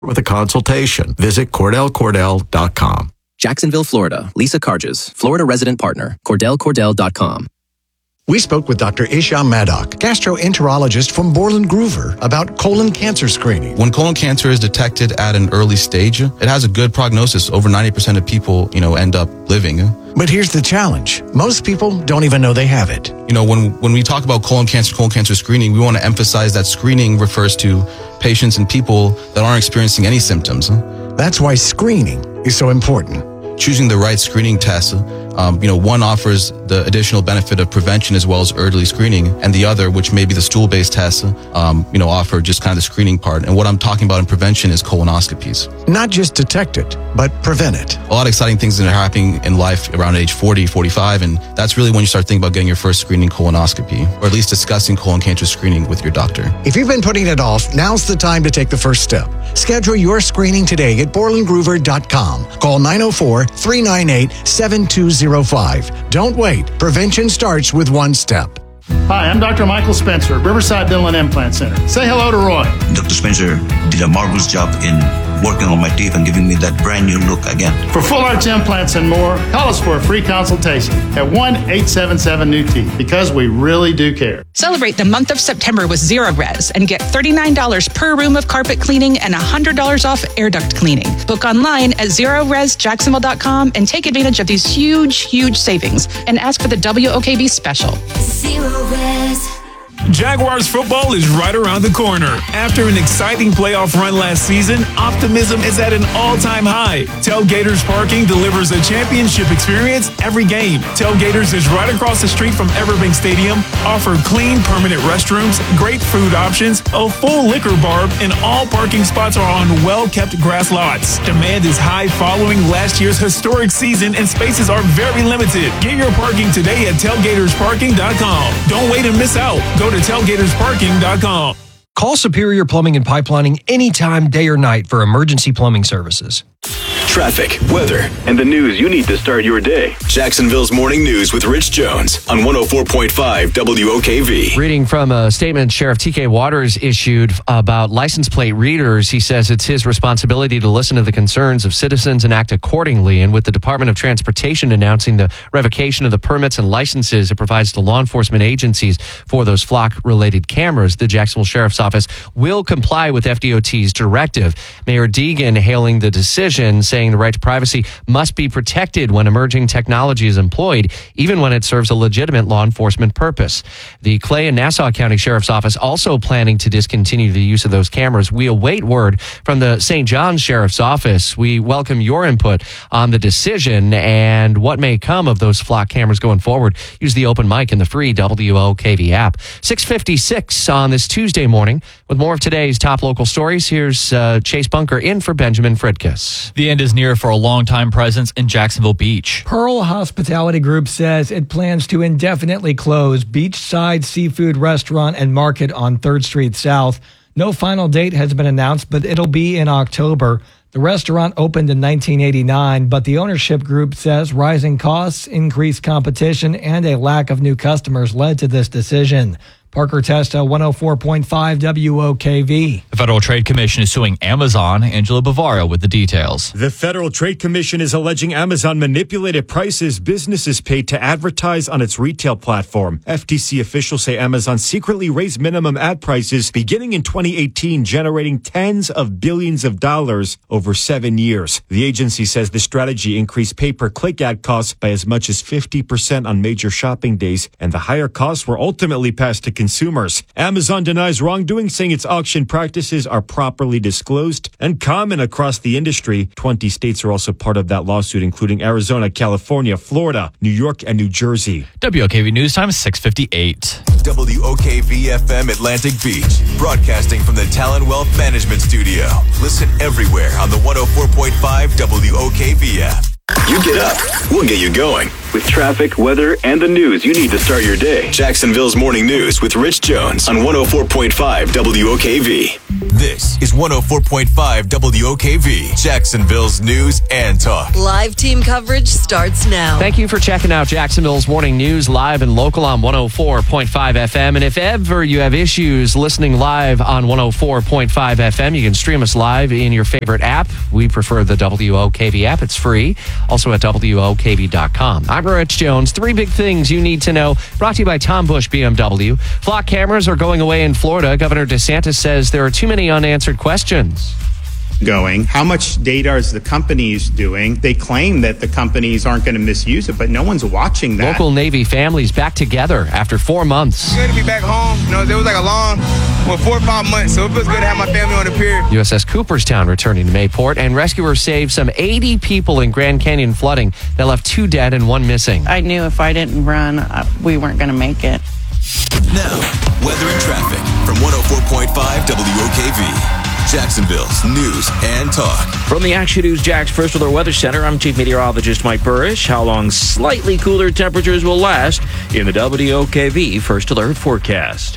with a consultation. Visit CordellCordell.com. Jacksonville, Florida. Lisa Carges, Florida resident partner. CordellCordell.com. We spoke with Dr. Isham Maddock, gastroenterologist from Borland Groover, about colon cancer screening. When colon cancer is detected at an early stage, it has a good prognosis. Over 90% of people, end up living. But here's the challenge. Most people don't even know they have it. When we talk about colon cancer screening, we want to emphasize that screening refers to patients and people that aren't experiencing any symptoms. That's why screening is so important. Choosing the right screening test, one offers the additional benefit of prevention as well as early screening, and the other, which may be the stool-based test, offer just kind of the screening part. And what I'm talking about in prevention is colonoscopies. Not just detect it, but prevent it. A lot of exciting things that are happening in life around age 40, 45, and that's really when you start thinking about getting your first screening colonoscopy, or at least discussing colon cancer screening with your doctor. If you've been putting it off, now's the time to take the first step. Schedule your screening today at BorlandGroover.com. Call 904-398-7205. Don't wait. Prevention starts with one step. Hi, I'm Dr. Michael Spencer, Riverside Dental and Implant Center. Say hello to Roy. Dr. Spencer did a marvelous job in working on my teeth and giving me that brand new look again. For full arch implants and more, call us for a free consultation at 1-877-NEW-TEETH, because we really do care. Celebrate the month of September with Zero Res and get $39 per room of carpet cleaning and $100 off air duct cleaning. Book online at ZeroResJacksonville.com and take advantage of these huge savings and ask for the WOKV special. Zero Res. Jaguars football is right around the corner. After an exciting playoff run last season, optimism is at an all-time high. Tailgaters Parking delivers a championship experience every game. Tailgaters is right across the street from Everbank Stadium, offer clean, permanent restrooms, great food options, a full liquor bar, and all parking spots are on well-kept grass lots. Demand is high following last year's historic season, and spaces are very limited. Get your parking today at tailgatorsparking.com. Don't wait and miss out. Go to tailgatorsparking.com. Call Superior Plumbing and Pipelining anytime, day or night for emergency plumbing services. Traffic, weather, and the news you need to start your day. Jacksonville's Morning News with Rich Jones on 104.5 WOKV. Reading from a statement Sheriff T.K. Waters issued about license plate readers, he says it's his responsibility to listen to the concerns of citizens and act accordingly. And with the Department of Transportation announcing the revocation of the permits and licenses it provides to law enforcement agencies for those flock-related cameras, the Jacksonville Sheriff's Office will comply with FDOT's directive. Mayor Deegan hailing the decision, saying the right to privacy must be protected when emerging technology is employed, even when it serves a legitimate law enforcement purpose. The Clay and Nassau County Sheriff's Office also planning to discontinue the use of those cameras. We await word from the St. John's Sheriff's Office. We welcome your input on the decision and what may come of those flock cameras going forward. Use the open mic in the free WOKV app. 6:56 on this Tuesday morning. With more of today's top local stories, here's Chase Bunker in for Benjamin Fritkus. The end is near for a longtime presence in Jacksonville Beach. Pearl Hospitality Group says it plans to indefinitely close Beachside Seafood Restaurant and Market on 3rd Street South. No final date has been announced, but it'll be in October. The restaurant opened in 1989, but the ownership group says rising costs, increased competition, and a lack of new customers led to this decision. Parker Testa, 104.5 WOKV. The Federal Trade Commission is suing Amazon. Angela Bavario with the details. The Federal Trade Commission is alleging Amazon manipulated prices businesses paid to advertise on its retail platform. FTC officials say Amazon secretly raised minimum ad prices beginning in 2018, generating tens of billions of dollars over 7 years. The agency says the strategy increased pay-per-click ad costs by as much as 50% on major shopping days, and the higher costs were ultimately passed to consumers. Amazon denies wrongdoing, saying its auction practices are properly disclosed and common across the industry. 20 states are also part of that lawsuit, including Arizona, California, Florida, New York, and New Jersey. WOKV News Time, 6:58. WOKV FM Atlantic Beach, broadcasting from the Talon Wealth Management Studio. Listen everywhere on the 104.5 WOKV app. You get up, we'll get you going. With traffic, weather, and the news you need to start your day. Jacksonville's Morning News with Rich Jones on 104.5 WOKV. This is 104.5 WOKV, Jacksonville's news and talk. Live team coverage starts now. Thank you for checking out Jacksonville's morning news live and local on 104.5 FM. And if ever you have issues listening live on 104.5 FM, you can stream us live in your favorite app. We prefer the WOKV app. It's free. Also at WOKV.com. I'm Rich Jones. 3 big things you need to know. Brought to you by Tom Bush BMW. Flock cameras are going away in Florida. Governor DeSantis says there are too many unanswered questions. Going. How much data is the companies doing? They claim that the companies aren't going to misuse it, but no one's watching that. Local Navy families back together after 4 months. It's good to be back home. You know, it was like a long, 4 or 5 months, so it feels good to have my family on the pier. USS Cooperstown returning to Mayport, and rescuers saved some 80 people in Grand Canyon flooding that left 2 dead and 1 missing. I knew if I didn't run, we weren't going to make it. Now, weather and traffic from 104.5 WOKV. Jacksonville's news and talk. From the Action News Jax First Alert Weather Center, I'm Chief Meteorologist Mike Burrish. How long slightly cooler temperatures will last in the WOKV First Alert forecast.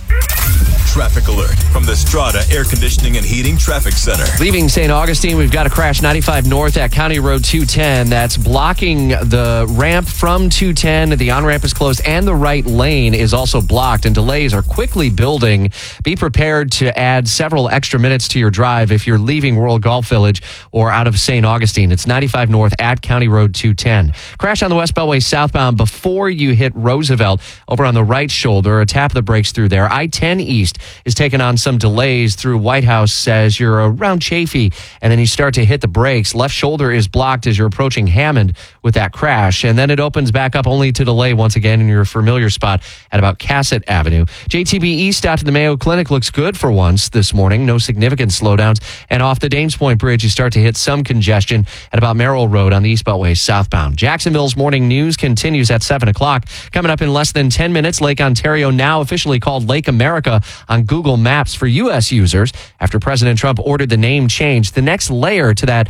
Traffic alert from the Strata Air Conditioning and Heating Traffic Center. Leaving St. Augustine, we've got a crash 95 north at County Road 210. That's blocking the ramp from 210. The on-ramp is closed and the right lane is also blocked, and delays are quickly building. Be prepared to add several extra minutes to your drive if you're leaving World Golf Village or out of St. Augustine. It's 95 north at County Road 210. Crash on the West Beltway southbound before you hit Roosevelt over on the right shoulder. A tap of the brakes through there. I-10 east is taking on some delays through White House as you're around Chafee, and then you start to hit the brakes. Left shoulder is blocked as you're approaching Hammond with that crash, and then it opens back up only to delay once again in your familiar spot at about Cassett Avenue. JTB east out to the Mayo Clinic looks good for once this morning. No significant slowdowns, and off the Dames Point Bridge you start to hit some congestion at about Merrill Road on the East Beltway southbound. Jacksonville's morning news continues at 7 o'clock. Coming up in less than 10 minutes, Lake Ontario now officially called Lake America on Google Maps for U.S. users after President Trump ordered the name changed. The next layer to that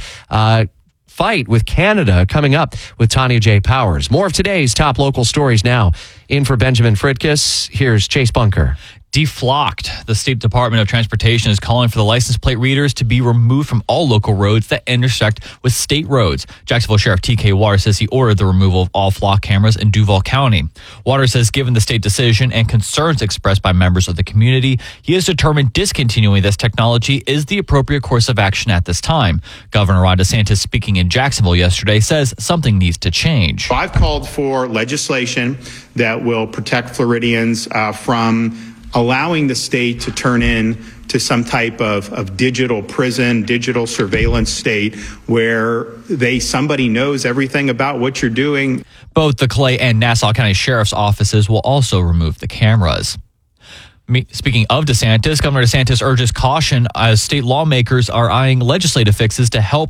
fight with Canada coming up with Tanya J. Powers. More of today's top local stories now. In for Benjamin Fritkus, here's Chase Bunker. Deflocked. The State Department of Transportation is calling for the license plate readers to be removed from all local roads that intersect with state roads. Jacksonville Sheriff T.K. Waters says he ordered the removal of all flock cameras in Duval County. Waters says given the state decision and concerns expressed by members of the community, he has determined discontinuing this technology is the appropriate course of action at this time. Governor Ron DeSantis, speaking in Jacksonville yesterday, says something needs to change. I've called for legislation that will protect Floridians from allowing the state to turn in to some type of digital prison, digital surveillance state where somebody knows everything about what you're doing. Both the Clay and Nassau County Sheriff's offices will also remove the cameras. Speaking of DeSantis, Governor DeSantis urges caution as state lawmakers are eyeing legislative fixes to help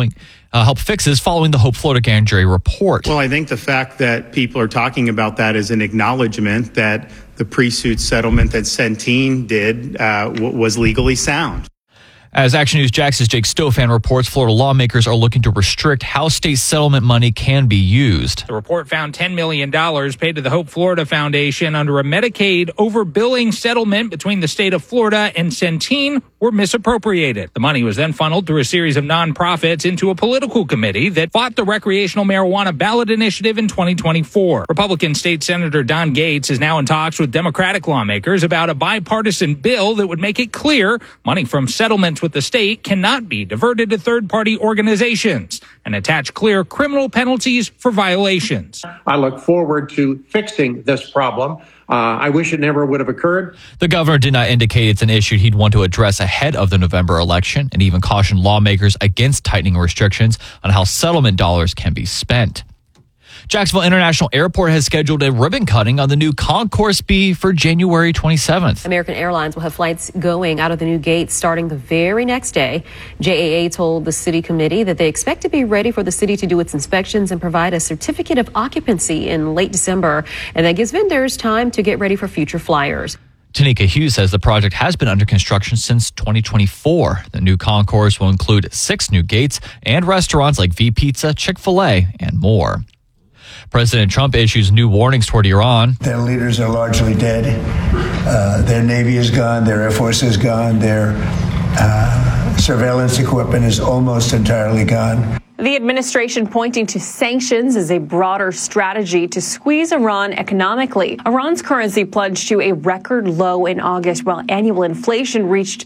fixes following the Hope Florida grand jury report. Well, I think the fact that people are talking about that is an acknowledgement that the pre-suit settlement that Centene did was legally sound. As Action News Jax's Jake Stofan reports, Florida lawmakers are looking to restrict how state settlement money can be used. The report found $10 million paid to the Hope Florida Foundation under a Medicaid overbilling settlement between the state of Florida and Centene were misappropriated. The money was then funneled through a series of nonprofits into a political committee that fought the recreational marijuana ballot initiative in 2024. Republican State Senator Don Gates is now in talks with Democratic lawmakers about a bipartisan bill that would make it clear money from settlements with the state cannot be diverted to third-party organizations and attach clear criminal penalties for violations. I look forward to fixing this problem. I wish it never would have occurred. The governor did not indicate it's an issue he'd want to address ahead of the November election and even cautioned lawmakers against tightening restrictions on how settlement dollars can be spent. Jacksonville International Airport has scheduled a ribbon cutting on the new Concourse B for January 27th. American Airlines will have flights going out of the new gate starting the very next day. JAA told the city committee that they expect to be ready for the city to do its inspections and provide a certificate of occupancy in late December. And that gives vendors time to get ready for future flyers. Tanika Hughes says the project has been under construction since 2024. The new concourse will include 6 new gates and restaurants like V Pizza, Chick-fil-A, and more. President Trump issues new warnings toward Iran. Their leaders are largely dead. Their Navy is gone. Their Air Force is gone. Their Surveillance equipment is almost entirely gone. The administration pointing to sanctions as a broader strategy to squeeze Iran economically. Iran's currency plunged to a record low in August, while annual inflation reached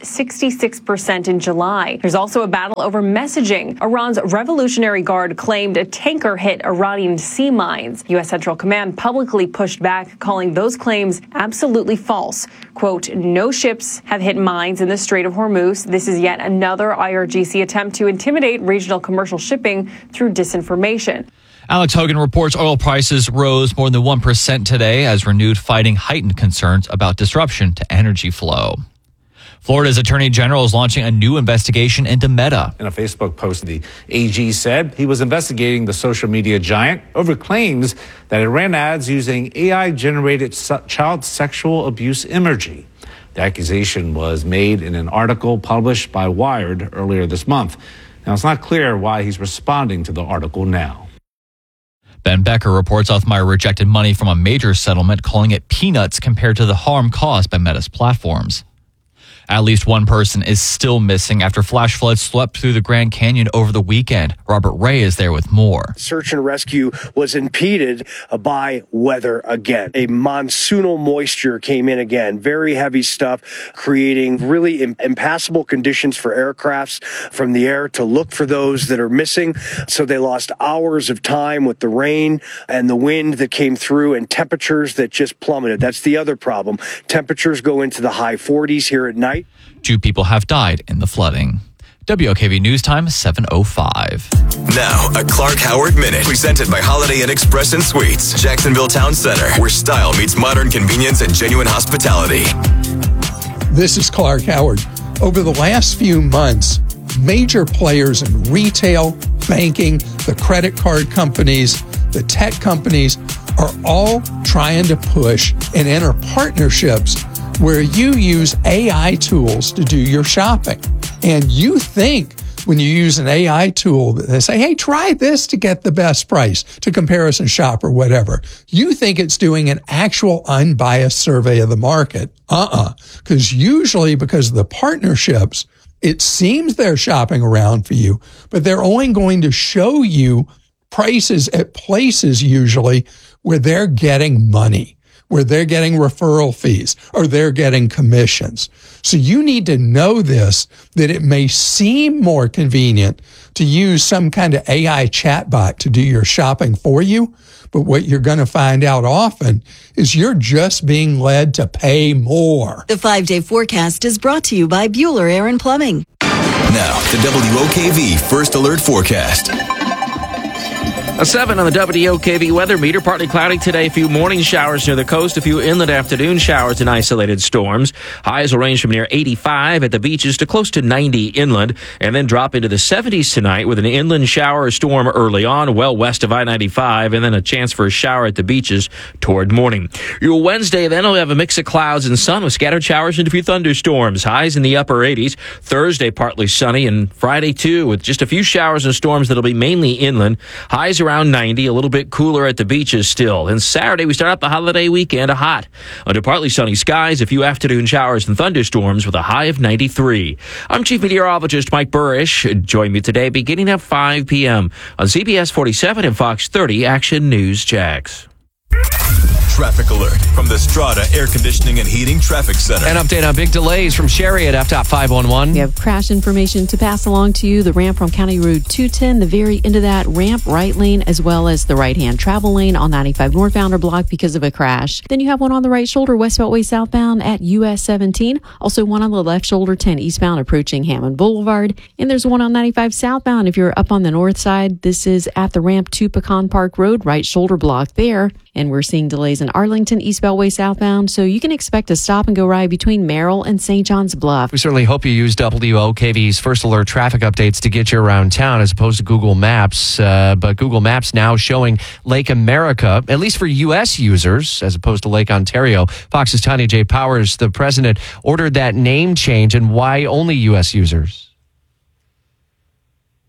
66% in July. There's also a battle over messaging. Iran's Revolutionary Guard claimed a tanker hit Iranian sea mines. U.S. Central Command publicly pushed back, calling those claims absolutely false. Quote, no ships have hit mines in the Strait of Hormuz. This is yet another IRGC attempt to intimidate regional commercial shipping through disinformation. Alex Hogan reports oil prices rose more than 1% today as renewed fighting heightened concerns about disruption to energy flow. Florida's Attorney General is launching a new investigation into Meta. In a Facebook post, the AG said he was investigating the social media giant over claims that it ran ads using AI-generated child sexual abuse imagery. The accusation was made in an article published by Wired earlier this month. Now, it's not clear why he's responding to the article now. Ben Becker reports Othmeyer rejected money from a major settlement, calling it peanuts compared to the harm caused by Meta's platforms. At least one person is still missing after flash floods swept through the Grand Canyon over the weekend. Robert Ray is there with more. Search and rescue was impeded by weather again. A monsoonal moisture came in again, very heavy stuff, creating really impassable conditions for aircrafts from the air to look for those that are missing. So they lost hours of time with the rain and the wind that came through and temperatures that just plummeted. That's the other problem. Temperatures go into the high 40s here at night. 2 people have died in the flooding. WOKV News Time, 7:05. Now, a Clark Howard Minute, presented by Holiday Inn Express and Suites, Jacksonville Town Center, where style meets modern convenience and genuine hospitality. This is Clark Howard. Over the last few months, major players in retail, banking, the credit card companies, the tech companies are all trying to push and enter partnerships where you use AI tools to do your shopping. And you think when you use an AI tool that they say, hey, try this to get the best price, to comparison shop or whatever. You think it's doing an actual unbiased survey of the market. Because usually because of the partnerships, it seems they're shopping around for you, but they're only going to show you prices at places usually where they're getting money, where they're getting referral fees or they're getting commissions. So you need to know this, that it may seem more convenient to use some kind of AI chatbot to do your shopping for you. But what you're going to find out often is you're just being led to pay more. The 5-day forecast is brought to you by Bueller Air and Plumbing. Now, the WOKV First Alert Forecast. A 7 on the WOKV weather meter. Partly cloudy today. A few morning showers near the coast. A few inland afternoon showers and isolated storms. Highs will range from near 85 at the beaches to close to 90 inland, and then drop into the 70s tonight with an inland shower or storm early on, well west of I-95, and then a chance for a shower at the beaches toward morning. Your Wednesday then will have a mix of clouds and sun with scattered showers and a few thunderstorms. Highs in the upper 80s. Thursday partly sunny, and Friday too with just a few showers and storms that'll be mainly inland. Highs around 90, a little bit cooler at the beaches still. And Saturday, we start out the holiday weekend hot. Under partly sunny skies, a few afternoon showers and thunderstorms with a high of 93. I'm Chief Meteorologist Mike Burrish. Join me today beginning at 5 p.m. on CBS 47 and Fox 30 Action News Jax. Traffic alert from the Strata Air Conditioning and Heating Traffic Center. An update on big delays from Sherry at FDOT 511. We have crash information to pass along to you. The ramp from County Road 210, the very end of that ramp, right lane, as well as the right-hand travel lane on 95 northbound are blocked because of a crash. Then you have one on the right shoulder, West Beltway southbound at US 17. Also one on the left shoulder, 10 eastbound approaching Hammond Boulevard. And there's one on 95 southbound if you're up on the north side. This is at the ramp to Pecan Park Road, right shoulder blocked there. And we're seeing delays in Arlington, East Beltway southbound, so you can expect a stop-and-go ride between Merrill and St. John's Bluff. We certainly hope you use WOKV's First Alert traffic updates to get you around town as opposed to Google Maps. But Google Maps now showing Lake America, at least for U.S. users, as opposed to Lake Ontario. Fox's Tanya J. Powers, the president, ordered that name change, and why only U.S. users?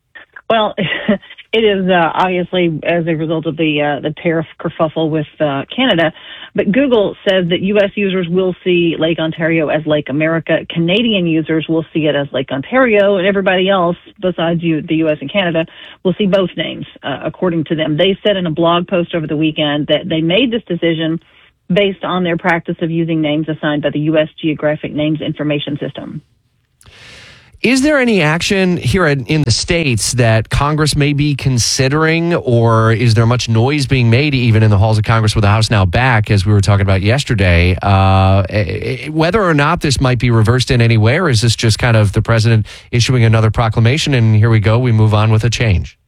Well, it is obviously as a result of the tariff kerfuffle with Canada. But Google says that U.S. users will see Lake Ontario as Lake America. Canadian users will see it as Lake Ontario, and everybody else besides the U.S. and Canada will see both names, according to them. They said in a blog post over the weekend that they made this decision based on their practice of using names assigned by the U.S. Geographic Names Information System. Is there any action here in the States that Congress may be considering, or is there much noise being made even in the halls of Congress with the House now back, as we were talking about yesterday, whether or not this might be reversed in any way, or is this just kind of the president issuing another proclamation and here we go, we move on with a change?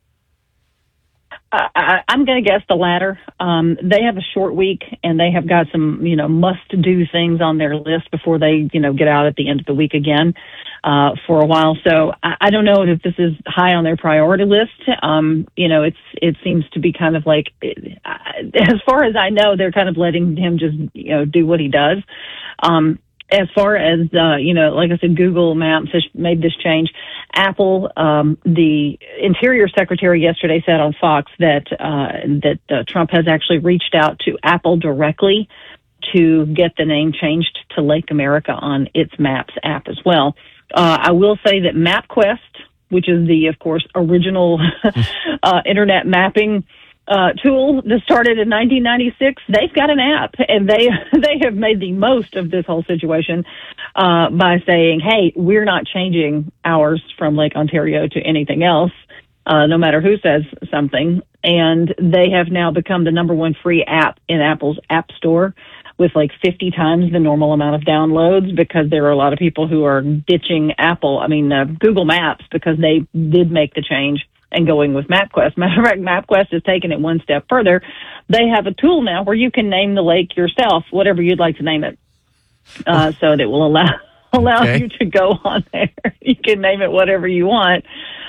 I'm going to guess the latter. They have a short week, and they have got some, must-do things on their list before they, get out at the end of the week again for a while. So I don't know if this is high on their priority list. It seems to be kind of like, as far as I know, they're kind of letting him just, do what he does. As far as, like I said, Google Maps has made this change. Apple, the Interior Secretary yesterday said on Fox that Trump has actually reached out to Apple directly to get the name changed to Lake America on its Maps app as well. I will say that MapQuest, which is the, of course, original internet mapping tool that started in 1996, they've got an app, and they have made the most of this whole situation by saying, hey, we're not changing ours from Lake Ontario to anything else, no matter who says something. And they have now become the number one free app in Apple's App Store with like 50 times the normal amount of downloads, because there are a lot of people who are ditching Google Maps, because they did make the change and going with MapQuest. Matter of fact, MapQuest has taken it one step further. They have a tool now where you can name the lake yourself, whatever you'd like to name it, so that will allow you to go on there. You can name it whatever you want.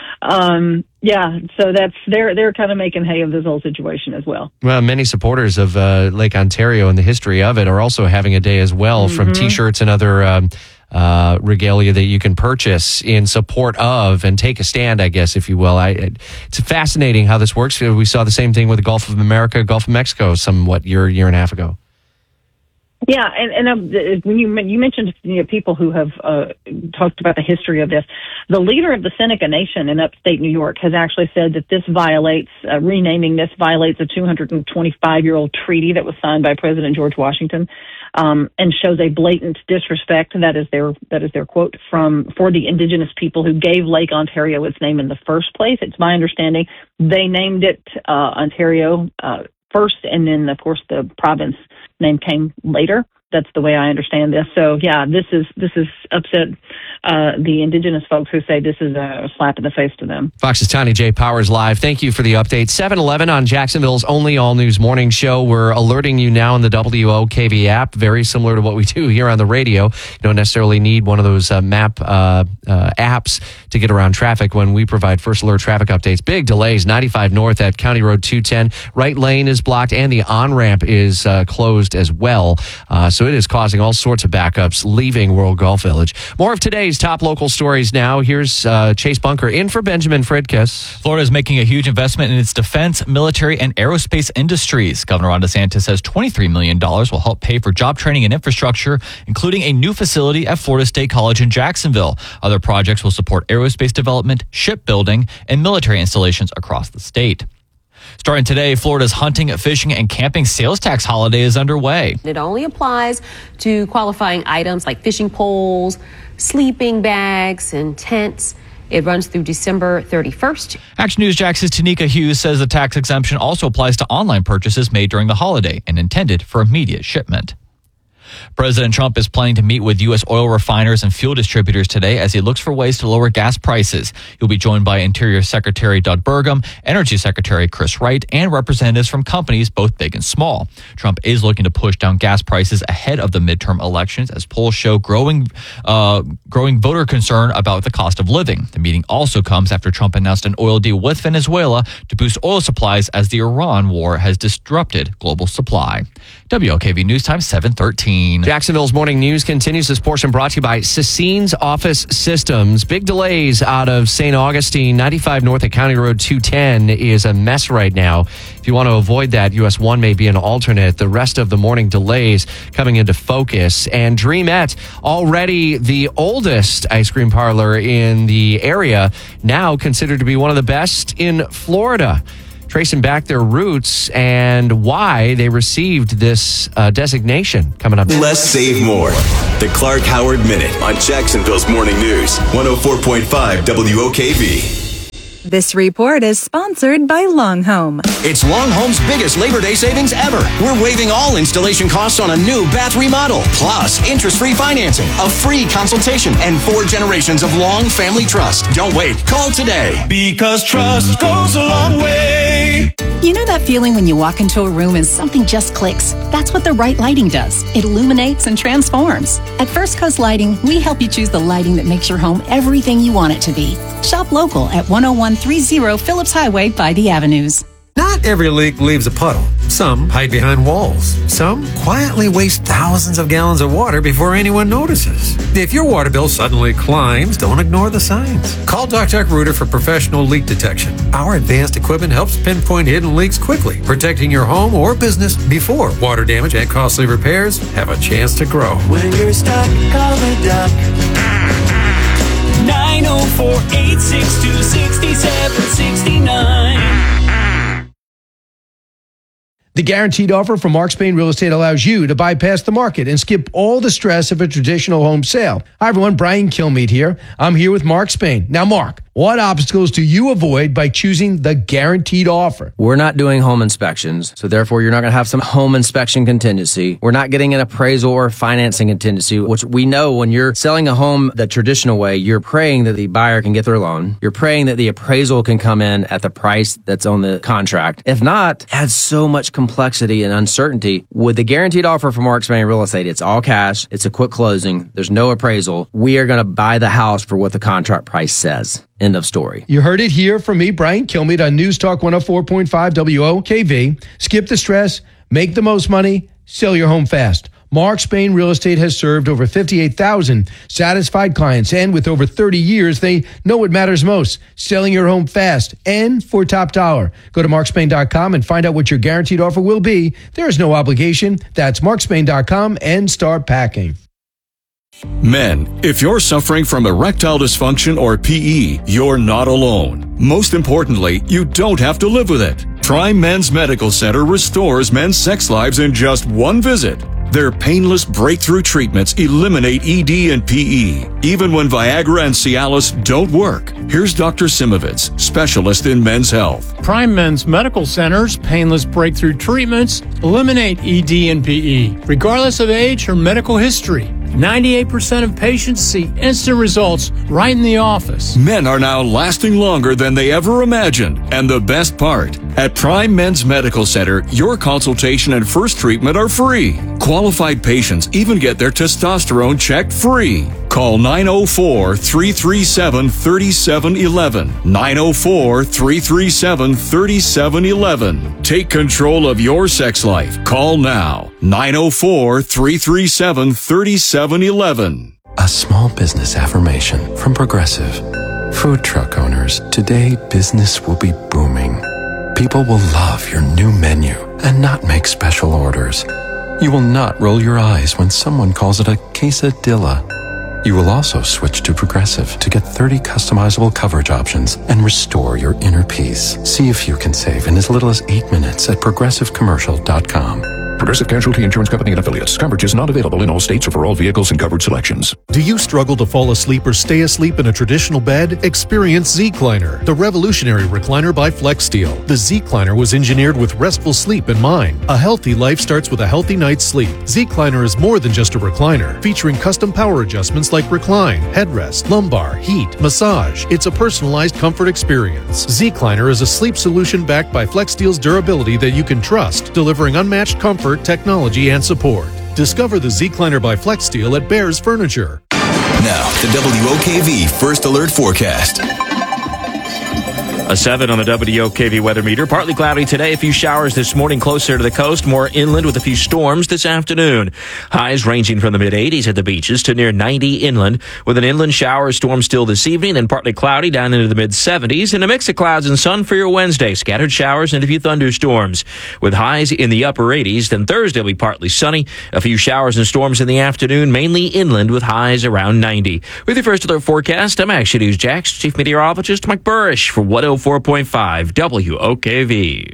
So they're kind of making hay of this whole situation as well. Well, many supporters of Lake Ontario and the history of it are also having a day as well, from T-shirts and other regalia that you can purchase in support of and take a stand, I guess, if you will. It's fascinating how this works. We saw the same thing with the Gulf of America, Gulf of Mexico, year and a half ago. Yeah, and when you mentioned people who have talked about the history of this, the leader of the Seneca Nation in upstate New York has actually said that this renaming this violates a 225-year-old treaty that was signed by President George Washington, and shows a blatant disrespect. That is their quote for the indigenous people who gave Lake Ontario its name in the first place. It's my understanding they named it Ontario first, and then of course the province name came later. That's the way I understand this. So yeah, this is upset the indigenous folks who say this is a slap in the face to them. Fox's Tony J. Powers live. Thank you for the update. 7-11 on Jacksonville's only all-news morning show. We're alerting you now in the WOKV app, very similar to what we do here on the radio. You don't necessarily need one of those map apps to get around traffic when we provide first alert traffic updates. Big delays, 95 north at County Road 210. Right lane is blocked and the on-ramp is closed as well. So it is causing all sorts of backups leaving World Golf Village. More of today's top local stories now. Here's Chase Bunker in for Benjamin Fridkiss. Florida is making a huge investment in its defense, military, and aerospace industries. Governor Ron DeSantis says $23 million will help pay for job training and infrastructure, including a new facility at Florida State College in Jacksonville. Other projects will support aerospace development, shipbuilding, and military installations across the state. Starting today, Florida's hunting, fishing, and camping sales tax holiday is underway. It only applies to qualifying items like fishing poles, sleeping bags, and tents. It runs through December 31st. Action News Jax's Tanika Hughes says the tax exemption also applies to online purchases made during the holiday and intended for immediate shipment. President Trump is planning to meet with U.S. oil refiners and fuel distributors today as he looks for ways to lower gas prices. He'll be joined by Interior Secretary Doug Burgum, Energy Secretary Chris Wright, and representatives from companies both big and small. Trump is looking to push down gas prices ahead of the midterm elections as polls show growing voter concern about the cost of living. The meeting also comes after Trump announced an oil deal with Venezuela to boost oil supplies as the Iran war has disrupted global supply. WLKV News Time 7:13. 14. Jacksonville's morning news continues. This portion brought to you by Sassine's Office Systems. Big delays out of St. Augustine. 95 north at County Road 210 is a mess right now. If you want to avoid that, US 1 may be an alternate. The rest of the morning delays coming into focus. And Dreamette, already the oldest ice cream parlor in the area, now considered to be one of the best in Florida. Tracing back their roots and why they received this designation coming up. Less, save more. The Clark Howard Minute on Jacksonville's Morning News, 104.5 WOKV. This report is sponsored by Long Home. It's Long Home's biggest Labor Day savings ever. We're waiving all installation costs on a new bath remodel, plus interest-free financing, a free consultation, and 4 generations of long family trust. Don't wait. Call today. Because trust goes a long way. You know that feeling when you walk into a room and something just clicks? That's what the right lighting does. It illuminates and transforms. At First Coast Lighting, we help you choose the lighting that makes your home everything you want it to be. Shop local at 10130 Phillips Highway by the Avenues. Not every leak leaves a puddle. Some hide behind walls. Some quietly waste thousands of gallons of water before anyone notices. If your water bill suddenly climbs, don't ignore the signs. Call DuckDuck Rooter for professional leak detection. Our advanced equipment helps pinpoint hidden leaks quickly, protecting your home or business before water damage and costly repairs have a chance to grow. When you're stuck, call the Duck. 904-862-6769. The guaranteed offer from Mark Spain Real Estate allows you to bypass the market and skip all the stress of a traditional home sale. Hi, everyone. Brian Kilmeade here. I'm here with Mark Spain. Now, Mark, what obstacles do you avoid by choosing the guaranteed offer? We're not doing home inspections, so therefore you're not going to have some home inspection contingency. We're not getting an appraisal or financing contingency, which we know when you're selling a home the traditional way, you're praying that the buyer can get their loan. You're praying that the appraisal can come in at the price that's on the contract. If not, it adds so much complexity and uncertainty. With the guaranteed offer from Mark Spain Real Estate, it's all cash. It's a quick closing. There's no appraisal. We are going to buy the house for what the contract price says. End of story. You heard it here from me, Brian Kilmeade, on News Talk 104.5 WOKV. Skip the stress, make the most money, sell your home fast. Mark Spain Real Estate has served over 58,000 satisfied clients, and with over 30 years, they know what matters most, selling your home fast and for top dollar. Go to markspain.com and find out what your guaranteed offer will be. There is no obligation. That's markspain.com and start packing. Men, if you're suffering from erectile dysfunction or PE, you're not alone. Most importantly, you don't have to live with it. Prime Men's Medical Center restores men's sex lives in just one visit. Their painless breakthrough treatments eliminate ED and PE, even when Viagra and Cialis don't work. Here's Dr. Simovitz, specialist in men's health. Prime Men's Medical Center's painless breakthrough treatments eliminate ED and PE, regardless of age or medical history. 98% of patients see instant results right in the office. Men are now lasting longer than they ever imagined. And the best part, at Prime Men's Medical Center, your consultation and first treatment are free. Qualified patients even get their testosterone checked free. Call 904-337-3711. 904-337-3711. Take control of your sex life. Call now. 904-337-3711. A small business affirmation from Progressive. Food truck owners, today business will be booming. People will love your new menu and not make special orders. You will not roll your eyes when someone calls it a quesadilla. You will also switch to Progressive to get 30 customizable coverage options and restore your inner peace. See if you can save in as little as 8 minutes at progressivecommercial.com. Progressive Casualty Insurance Company and Affiliates. Coverage is not available in all states or for all vehicles and covered selections. Do you struggle to fall asleep or stay asleep in a traditional bed? Experience Zecliner, the revolutionary recliner by FlexSteel. The Zecliner was engineered with restful sleep in mind. A healthy life starts with a healthy night's sleep. Zecliner is more than just a recliner, featuring custom power adjustments like recline, headrest, lumbar, heat, massage. It's a personalized comfort experience. Zecliner is a sleep solution backed by FlexSteel's durability that you can trust, delivering unmatched comfort, technology, and support. Discover the Zecliner by FlexSteel at Bears Furniture. Now, the WOKV First Alert Forecast. A 7 on the WOKV weather meter. Partly cloudy today. A few showers this morning closer to the coast. More inland with a few storms this afternoon. Highs ranging from the mid-80s at the beaches to near 90 inland. With an inland shower storm still this evening. Then partly cloudy down into the mid-70s. And a mix of clouds and sun for your Wednesday. Scattered showers and a few thunderstorms. With highs in the upper 80s. Then Thursday will be partly sunny. A few showers and storms in the afternoon. Mainly inland with highs around 90. With your first alert forecast, I'm Action News Jax Chief Meteorologist Mike Burrish for 104.5 WOKV.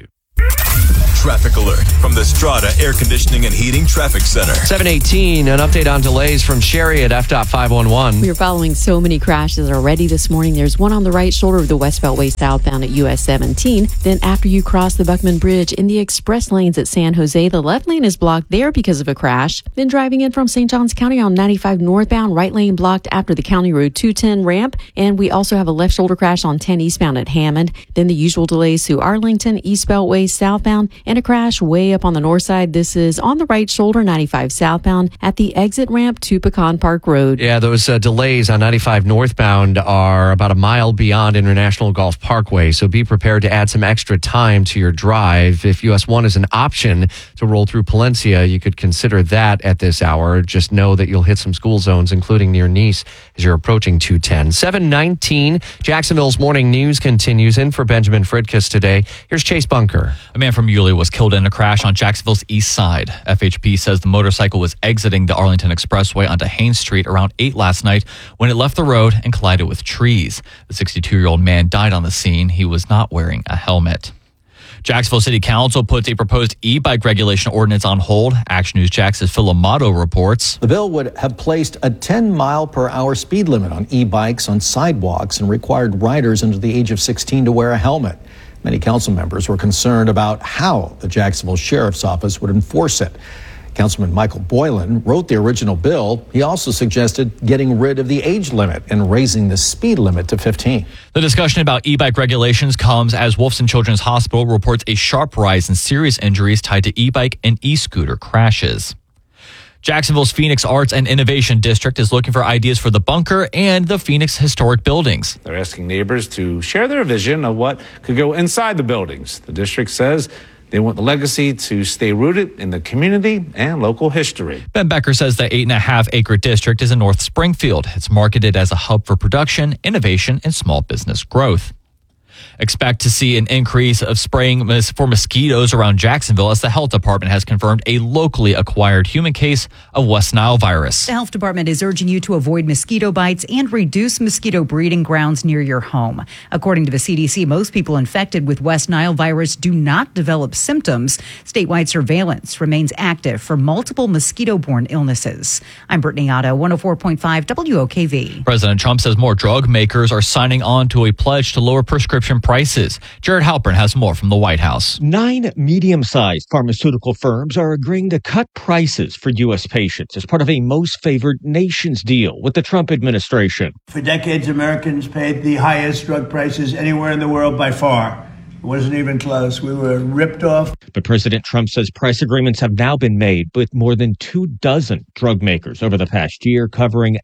Traffic alert from the Strata Air Conditioning and Heating Traffic Center. 7:18, an update on delays from Sherry at FDOT 511. We are following so many crashes already this morning. There's one on the right shoulder of the West Beltway southbound at US 17. Then after you cross the Buckman Bridge in the express lanes at San Jose, the left lane is blocked there because of a crash. Then driving in from St. Johns County on 95 northbound, right lane blocked after the County Road 210 ramp. And we also have a left shoulder crash on 10 eastbound at Hammond. Then the usual delays through Arlington, East Beltway southbound, and a crash way up on the north side. This is on the right shoulder, 95 southbound at the exit ramp to Pecan Park Road. Yeah, those delays on 95 northbound are about a mile beyond International Golf Parkway, so be prepared to add some extra time to your drive. If US 1 is an option to roll through Palencia, you could consider that at this hour. Just know that you'll hit some school zones, including near Nice, as you're approaching 210. 7:19, Jacksonville's morning news continues. In for Benjamin Fridkiss today. Here's Chase Bunker. A man from Yulee was killed in a crash on Jacksonville's east side. FHP says the motorcycle was exiting the Arlington Expressway onto Haynes Street around 8 last night when it left the road and collided with trees. The 62-year-old man died on the scene. He was not wearing a helmet. Jacksonville City Council puts a proposed e-bike regulation ordinance on hold. Action News Jax's Phil Amato reports. The bill would have placed a 10-mile-per-hour speed limit on e-bikes on sidewalks and required riders under the age of 16 to wear a helmet. Many council members were concerned about how the Jacksonville Sheriff's Office would enforce it. Councilman Michael Boylan wrote the original bill. He also suggested getting rid of the age limit and raising the speed limit to 15. The discussion about e-bike regulations comes as Wolfson Children's Hospital reports a sharp rise in serious injuries tied to e-bike and e-scooter crashes. Jacksonville's Phoenix Arts and Innovation District is looking for ideas for the bunker and the Phoenix historic buildings. They're asking neighbors to share their vision of what could go inside the buildings. The district says they want the legacy to stay rooted in the community and local history. Ben Becker says the 8.5-acre district is in North Springfield. It's marketed as a hub for production, innovation, and small business growth. Expect to see an increase of spraying for mosquitoes around Jacksonville as the health department has confirmed a locally acquired human case of West Nile virus. The health department is urging you to avoid mosquito bites and reduce mosquito breeding grounds near your home. According to the CDC, most people infected with West Nile virus do not develop symptoms. Statewide surveillance remains active for multiple mosquito-borne illnesses. I'm Brittany Otto, 104.5 WOKV. President Trump says more drug makers are signing on to a pledge to lower prescription prices. Jared Halpern has more from the White House. 9 medium-sized pharmaceutical firms are agreeing to cut prices for U.S. patients as part of a most favored nations deal with the Trump administration. For decades, Americans paid the highest drug prices anywhere in the world by far. It wasn't even close. We were ripped off. But President Trump says price agreements have now been made with more than 24 drug makers over the past year, covering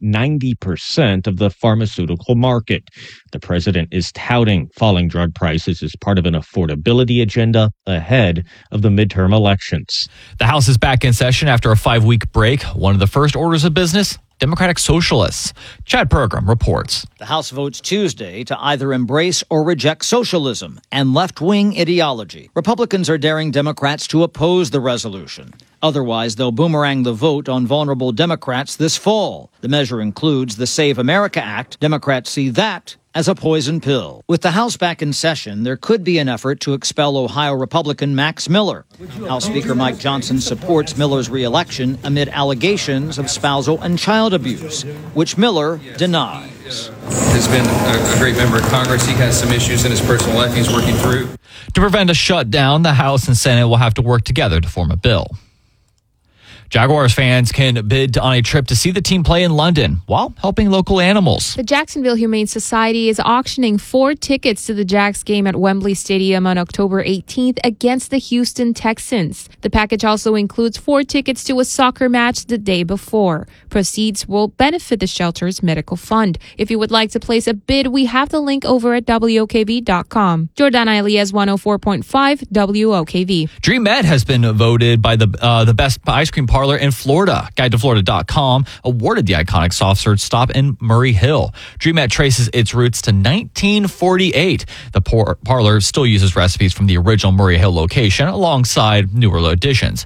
90% of the pharmaceutical market. The president is touting falling drug prices as part of an affordability agenda ahead of the midterm elections. The House is back in session after a 5-week break. One of the first orders of business, Democratic Socialists. Chad Pergram reports. The House votes Tuesday to either embrace or reject socialism and left-wing ideology. Republicans are daring Democrats to oppose the resolution. Otherwise, they'll boomerang the vote on vulnerable Democrats this fall. The measure includes the Save America Act. Democrats see that as a poison pill. With the House back in session, there could be an effort to expel Ohio Republican Max Miller. House Speaker Mike Johnson supports Miller's re-election amid allegations of spousal and child abuse, which Miller denies. Has been a great member of Congress. He has some issues in his personal life he's working through. To prevent a shutdown, the House and Senate will have to work together to form a bill. Jaguars fans can bid on a trip to see the team play in London while helping local animals. The Jacksonville Humane Society is auctioning 4 tickets to the Jags game at Wembley Stadium on October 18th against the Houston Texans. The package also includes 4 tickets to a soccer match the day before. Proceeds will benefit the shelter's medical fund. If you would like to place a bid, we have the link over at WOKV.com. Jordana Elias, 104.5 WOKV. Dream Med has been voted by the best ice cream parlor in Florida. GuideToFlorida.com awarded the iconic soft serve stop in Murray Hill. Dream Med traces its roots to 1948. The parlor still uses recipes from the original Murray Hill location alongside newer additions.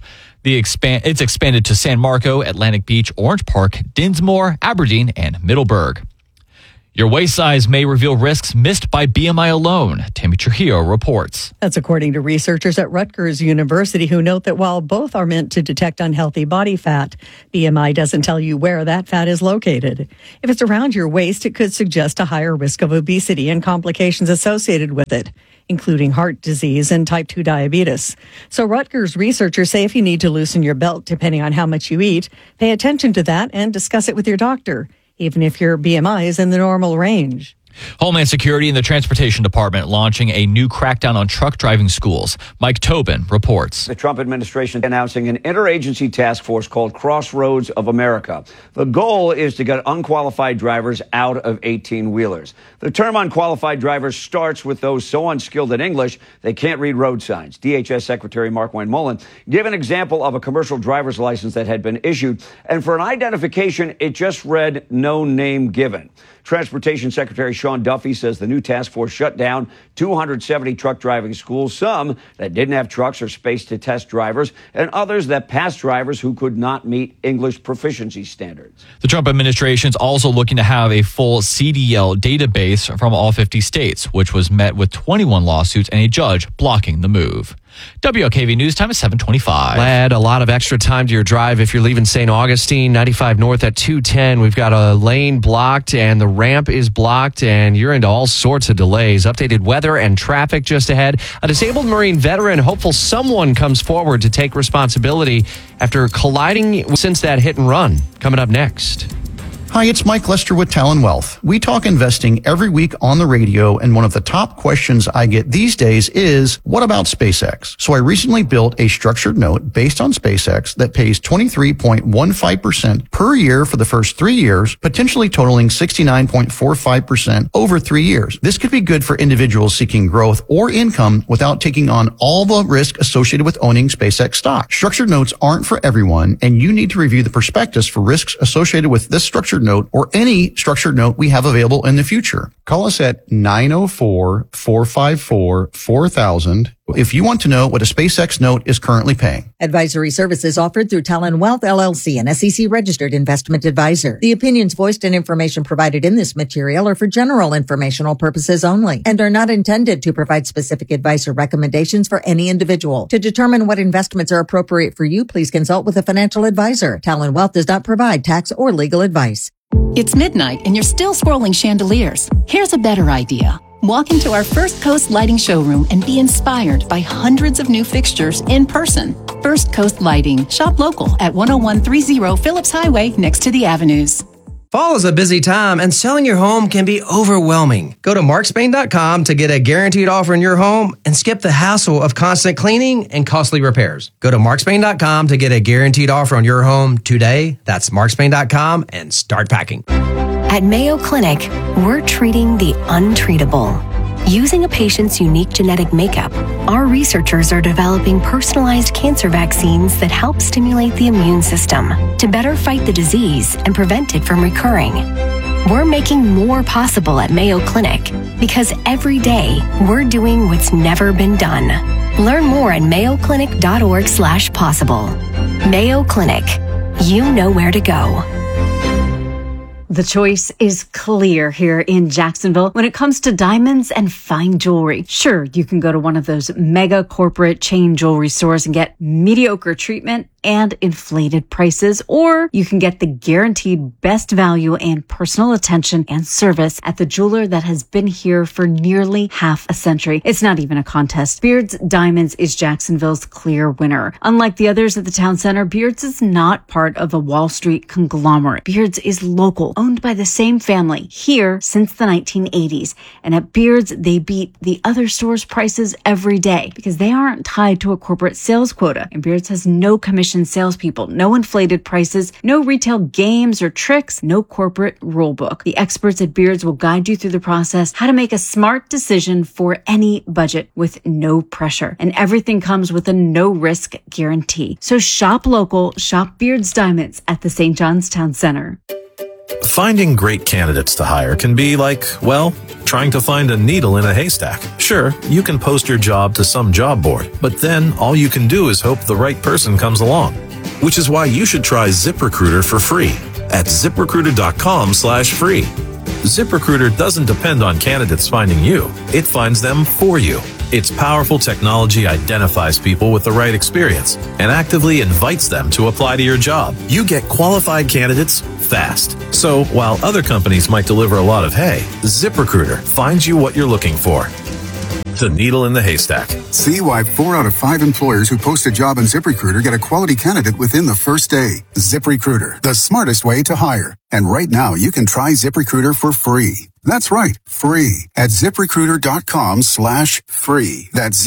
It's expanded to San Marco, Atlantic Beach, Orange Park, Dinsmore, Aberdeen, and Middleburg. Your waist size may reveal risks missed by BMI alone. Tammy Trujillo reports. That's according to researchers at Rutgers University who note that while both are meant to detect unhealthy body fat, BMI doesn't tell you where that fat is located. If it's around your waist, it could suggest a higher risk of obesity and complications associated with it, including heart disease and type 2 diabetes. So Rutgers researchers say if you need to loosen your belt depending on how much you eat, pay attention to that and discuss it with your doctor, even if your BMI is in the normal range. Homeland Security and the Transportation Department launching a new crackdown on truck driving schools. Mike Tobin reports. The Trump administration announcing an interagency task force called Crossroads of America. The goal is to get unqualified drivers out of 18-wheelers. The term unqualified drivers starts with those so unskilled in English they can't read road signs. DHS Secretary Markwayne Mullin gave an example of a commercial driver's license that had been issued, and for an identification, it just read no name given. Transportation Secretary Sean Duffy says the new task force shut down 270 truck driving schools, some that didn't have trucks or space to test drivers, and others that passed drivers who could not meet English proficiency standards. The Trump administration is also looking to have a full CDL database from all 50 states, which was met with 21 lawsuits and a judge blocking the move. WOKV News Time is 7:25. Add a lot of extra time to your drive if you're leaving St. Augustine, 95 north at 210. We've got a lane blocked and the ramp is blocked and you're into all sorts of delays. Updated weather and traffic just ahead. A disabled Marine veteran hopeful someone comes forward to take responsibility after colliding since that hit and run. Coming up next. Hi, it's Mike Lester with Talon Wealth. We talk investing every week on the radio, and one of the top questions I get these days is, what about SpaceX? So I recently built a structured note based on SpaceX that pays 23.15% per year for the first 3 years, potentially totaling 69.45% over 3 years. This could be good for individuals seeking growth or income without taking on all the risk associated with owning SpaceX stock. Structured notes aren't for everyone, and you need to review the prospectus for risks associated with this structured note or any structured note we have available in the future. Call us at 904-454-4000 if you want to know what a SpaceX note is currently paying. Advisory services offered through Talon Wealth LLC, an SEC registered investment advisor. The opinions voiced and information provided in this material are for general informational purposes only and are not intended to provide specific advice or recommendations for any individual. To determine what investments are appropriate for you, please consult with a financial advisor. Talon Wealth does not provide tax or legal advice. It's midnight and you're still scrolling chandeliers. Here's a better idea. Walk into our First Coast Lighting showroom and be inspired by hundreds of new fixtures in person. First Coast Lighting. Shop local at 10130 Phillips Highway next to the Avenues. Fall is a busy time and selling your home can be overwhelming. Go to markspain.com to get a guaranteed offer in your home and skip the hassle of constant cleaning and costly repairs. Go to markspain.com to get a guaranteed offer on your home today. That's markspain.com and start packing. At Mayo Clinic, we're treating the untreatable. Using a patient's unique genetic makeup, our researchers are developing personalized cancer vaccines that help stimulate the immune system to better fight the disease and prevent it from recurring. We're making more possible at Mayo Clinic because every day we're doing what's never been done. Learn more at mayoclinic.org/possible. Mayo Clinic. You know where to go. The choice is clear here in Jacksonville when it comes to diamonds and fine jewelry. Sure, you can go to one of those mega corporate chain jewelry stores and get mediocre treatment and inflated prices, or you can get the guaranteed best value and personal attention and service at the jeweler that has been here for nearly half a century. It's not even a contest. Beards Diamonds is Jacksonville's clear winner. Unlike the others at the town center, Beards is not part of a Wall Street conglomerate. Beards is local, owned by the same family, here since the 1980s. And at Beards, they beat the other stores' prices every day because they aren't tied to a corporate sales quota. And Beards has no commission salespeople, no inflated prices, no retail games or tricks, no corporate rule book. The experts at Beards will guide you through the process, how to make a smart decision for any budget with no pressure. And everything comes with a no-risk guarantee. So shop local, shop Beards Diamonds at the St. John's Town Center. Finding great candidates to hire can be like, well, trying to find a needle in a haystack. Sure, you can post your job to some job board, but then all you can do is hope the right person comes along. Which is why you should try ZipRecruiter for free at ZipRecruiter.com/free. ZipRecruiter doesn't depend on candidates finding you. It finds them for you. Its powerful technology identifies people with the right experience and actively invites them to apply to your job. You get qualified candidates fast. So while other companies might deliver a lot of hay, ZipRecruiter finds you what you're looking for. The needle in the haystack. See why 4 out of 5 employers who post a job on ZipRecruiter get a quality candidate within the first day. ZipRecruiter, the smartest way to hire. And right now, you can try ZipRecruiter for free. That's right, free at ZipRecruiter.com/free. That's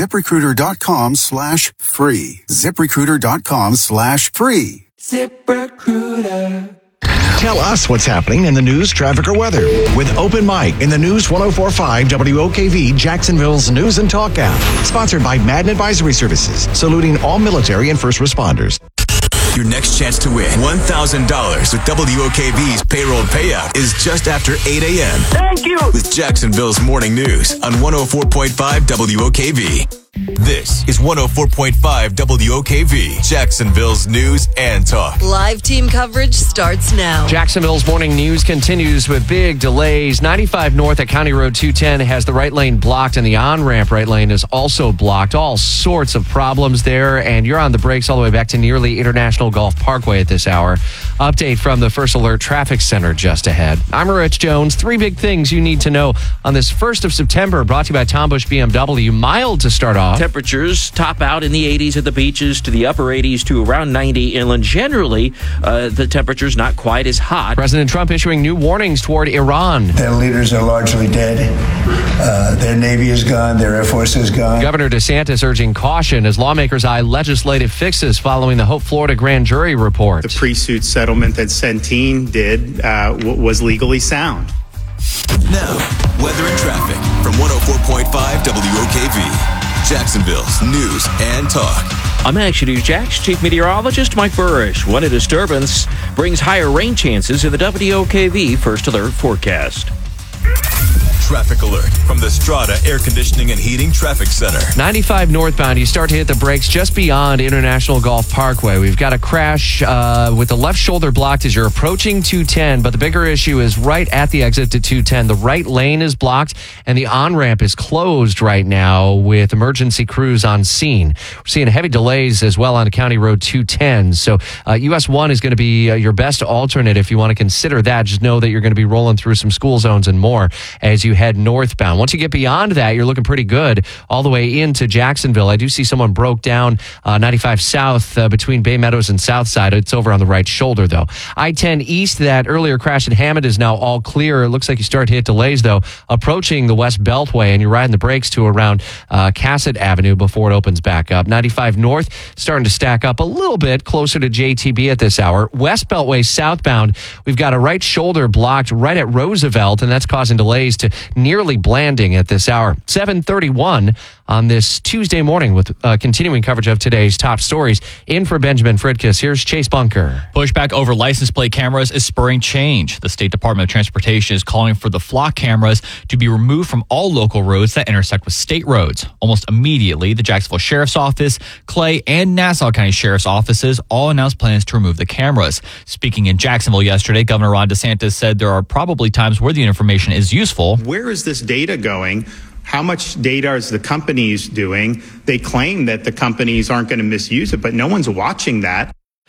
ZipRecruiter.com/free. ZipRecruiter.com/free. ZipRecruiter. Tell us what's happening in the news, traffic, or weather with Open Mic in the News 104.5 WOKV, Jacksonville's News and Talk app. Sponsored by Madden Advisory Services, saluting all military and first responders. Your next chance to win $1,000 with WOKV's payroll payout is just after 8 a.m. Thank you! With Jacksonville's Morning News on 104.5 WOKV. This is 104.5 WOKV, Jacksonville's News and Talk. Live team coverage starts now. Jacksonville's Morning News continues with big delays. 95 north at County Road 210 has the right lane blocked, and the on-ramp right lane is also blocked. All sorts of problems there, and you're on the brakes all the way back to nearly International Golf Parkway at this hour. Update from the First Alert Traffic Center just ahead. I'm Rich Jones. 3 big things you need to know on this 1st of September, brought to you by Tom Bush BMW. Mild to start off. Temperatures top out in the 80s at the beaches to the upper 80s to around 90 inland. Generally, the temperature's not quite as hot. President Trump issuing new warnings toward Iran. Their leaders are largely dead. Their Navy is gone. Their Air Force is gone. Governor DeSantis urging caution as lawmakers eye legislative fixes following the Hope Florida grand jury report. The pre-suit settlement that Centene did was legally sound. Now, weather and traffic from 104.5 WOKV. Jacksonville's News and Talk. I'm Action News Jax Chief Meteorologist Mike Burrish. When a disturbance brings higher rain chances in the WOKV First Alert forecast. Traffic alert from the Strata Air Conditioning and Heating Traffic Center. 95 northbound, you start to hit the brakes just beyond International Golf Parkway. We've got a crash with the left shoulder blocked as you're approaching 210, but the bigger issue is right at the exit to 210. The right lane is blocked, and the on-ramp is closed right now with emergency crews on scene. We're seeing heavy delays as well on County Road 210. So US 1 is going to be your best alternate if you want to consider that. Just know that you're going to be rolling through some school zones and more as you head northbound. Once you get beyond that, you're looking pretty good all the way into Jacksonville. I do see someone broke down 95 south between Bay Meadows and Southside. It's over on the right shoulder, though. I-10 east, that earlier crash at Hammond is now all clear. It looks like you start to hit delays, though, approaching the West Beltway, and you're riding the brakes to around Cassett Avenue before it opens back up. 95 north starting to stack up a little bit closer to JTB at this hour. West Beltway southbound, we've got a right shoulder blocked right at Roosevelt, and that's causing delays to nearly Blanding at this hour. 7:31 on this Tuesday morning with continuing coverage of today's top stories. In for Benjamin Fridkiss, here's Chase Bunker. Pushback over license plate cameras is spurring change. The State Department of Transportation is calling for the flock cameras to be removed from all local roads that intersect with state roads. Almost immediately, the Jacksonville Sheriff's Office, Clay, and Nassau County Sheriff's Offices all announced plans to remove the cameras. Speaking in Jacksonville yesterday, Governor Ron DeSantis said there are probably times where the information is useful. Where is this data going? How much data is the companies doing? They claim that the companies aren't going to misuse it, but no one's watching that.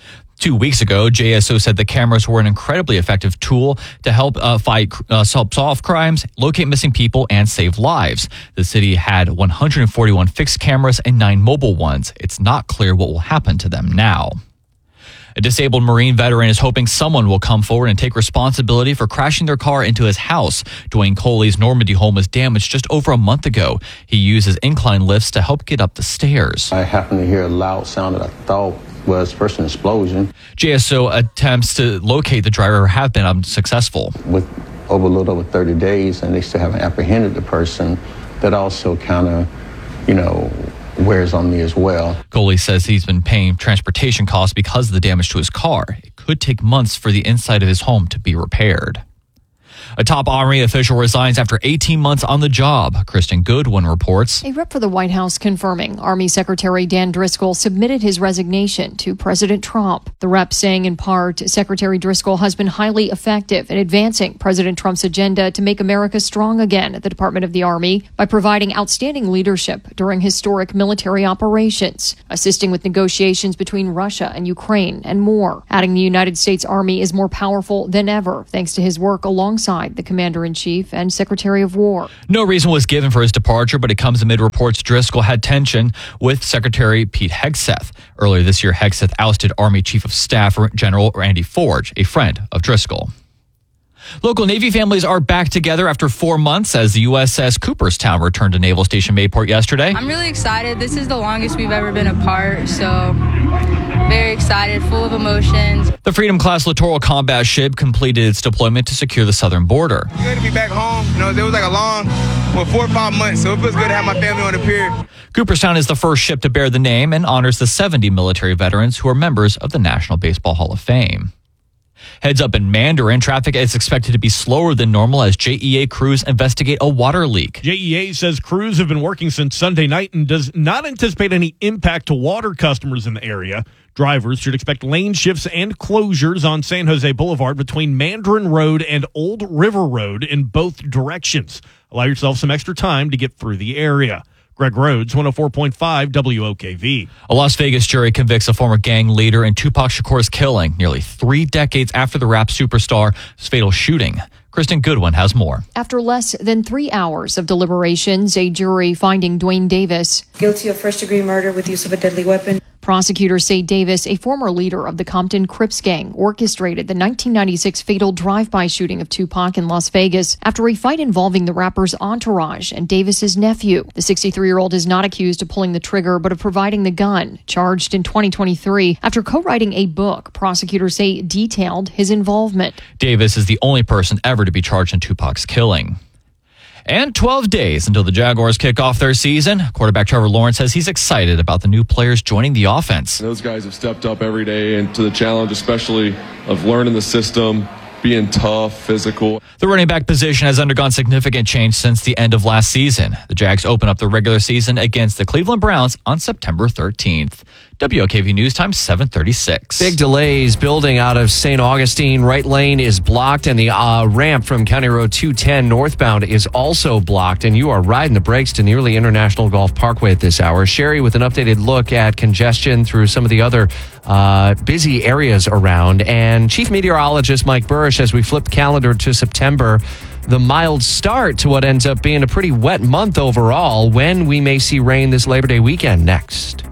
2 weeks ago, JSO said the cameras were an incredibly effective tool to help solve crimes, locate missing people, and save lives. The city had 141 fixed cameras and 9 mobile ones. It's not clear what will happen to them now. A disabled Marine veteran is hoping someone will come forward and take responsibility for crashing their car into his house. Dwayne Coley's Normandy home was damaged just over a month ago. He uses incline lifts to help get up the stairs. I happened to hear a loud sound that I thought was first an explosion. JSO attempts to locate the driver have been unsuccessful. With a little over 30 days, and they still haven't apprehended the person, that also kind of, wears on me as well. Coley says he's been paying transportation costs because of the damage to his car. It could take months for the inside of his home to be repaired. A top Army official resigns after 18 months on the job. Kristen Goodwin reports. A rep for the White House confirming Army Secretary Dan Driscoll submitted his resignation to President Trump. The rep saying in part, Secretary Driscoll has been highly effective in advancing President Trump's agenda to make America strong again at the Department of the Army by providing outstanding leadership during historic military operations, assisting with negotiations between Russia and Ukraine, and more. Adding the United States Army is more powerful than ever thanks to his work alongside the Commander-in-Chief and Secretary of War. No reason was given for his departure, but it comes amid reports Driscoll had tension with Secretary Pete Hegseth. Earlier this year, Hegseth ousted Army Chief of Staff General Randy Forge, a friend of Driscoll. Local Navy families are back together after 4 months as the USS Cooperstown returned to Naval Station Mayport yesterday. I'm really excited. This is the longest we've ever been apart, so very excited, full of emotions. The Freedom-class littoral combat ship completed its deployment to secure the southern border. It's good to be back home. It was like a long, 4 or 5 months, so it feels good to have my family on the pier. Cooperstown is the first ship to bear the name and honors the 70 military veterans who are members of the National Baseball Hall of Fame. Heads up in Mandarin, traffic is expected to be slower than normal as JEA crews investigate a water leak. JEA says crews have been working since Sunday night and does not anticipate any impact to water customers in the area. Drivers should expect lane shifts and closures on San Jose Boulevard between Mandarin Road and Old River Road in both directions. Allow yourself some extra time to get through the area. Greg Rhodes, 104.5 WOKV. A Las Vegas jury convicts a former gang leader in Tupac Shakur's killing nearly 3 decades after the rap superstar's fatal shooting. Kristen Goodwin has more. After less than 3 hours of deliberations, a jury finding Dwayne Davis guilty of first-degree murder with use of a deadly weapon. Prosecutors say Davis, a former leader of the Compton Crips gang, orchestrated the 1996 fatal drive-by shooting of Tupac in Las Vegas after a fight involving the rapper's entourage and Davis's nephew. The 63-year-old is not accused of pulling the trigger, but of providing the gun. Charged in 2023 after co-writing a book, prosecutors say detailed his involvement. Davis is the only person ever to be charged in Tupac's killing. And 12 days until the Jaguars kick off their season. Quarterback Trevor Lawrence says he's excited about the new players joining the offense. Those guys have stepped up every day into the challenge, especially of learning the system, being tough, physical. The running back position has undergone significant change since the end of last season. The Jags open up the regular season against the Cleveland Browns on September 13th. WOKV News Time 7:36. Big delays building out of St. Augustine. Right lane is blocked, and the ramp from County Road 210 northbound is also blocked. And you are riding the brakes to nearly International Golf Parkway at this hour. Sherry with an updated look at congestion through some of the other busy areas around. And Chief Meteorologist Mike Burrish, as we flip calendar to September, the mild start to what ends up being a pretty wet month overall, when we may see rain this Labor Day weekend next.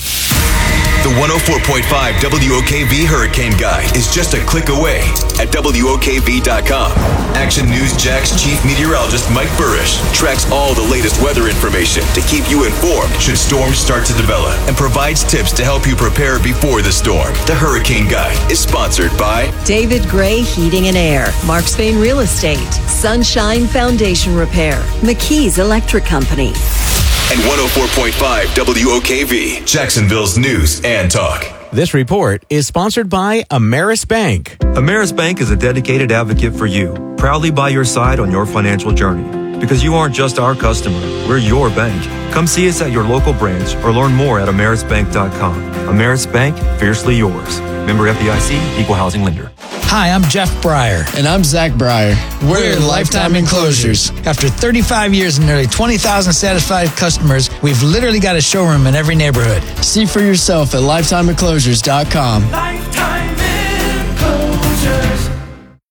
The 104.5 WOKV Hurricane Guide is just a click away at WOKV.com. Action News Jack's Chief Meteorologist Mike Burrish tracks all the latest weather information to keep you informed should storms start to develop and provides tips to help you prepare before the storm. The Hurricane Guide is sponsored by David Gray Heating and Air, Mark Spain Real Estate, Sunshine Foundation Repair, McKee's Electric Company. And 104.5 WOKV, Jacksonville's news and talk. This report is sponsored by Ameris Bank. Ameris Bank is a dedicated advocate for you, proudly by your side on your financial journey. Because you aren't just our customer, we're your bank. Come see us at your local branch or learn more at amerisbank.com. Ameris Bank, fiercely yours. Member FDIC, Equal Housing Lender. Hi, I'm Jeff Breyer. And I'm Zach Breyer. We're Lifetime Enclosures. After 35 years and nearly 20,000 satisfied customers, we've literally got a showroom in every neighborhood. See for yourself at lifetimeenclosures.com. Lifetime